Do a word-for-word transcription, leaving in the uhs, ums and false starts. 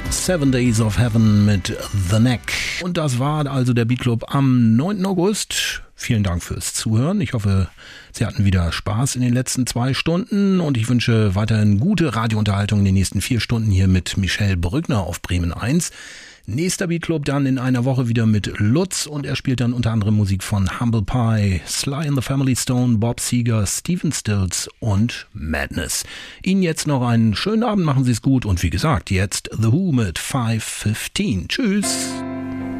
Seven Days of Heaven mit The Neck. Und das war also der Beat Club am neunten August. Vielen Dank fürs Zuhören. Ich hoffe, Sie hatten wieder Spaß in den letzten zwei Stunden und ich wünsche weiterhin gute Radiounterhaltung in den nächsten vier Stunden hier mit Michel Brückner auf Bremen eins. Nächster Beat Club dann in einer Woche wieder mit Lutz und er spielt dann unter anderem Musik von Humble Pie, Sly and the Family Stone, Bob Seger, Stephen Stills und Madness. Ihnen jetzt noch einen schönen Abend, machen Sie es gut und wie gesagt, jetzt The Who mit five fifteen. Tschüss!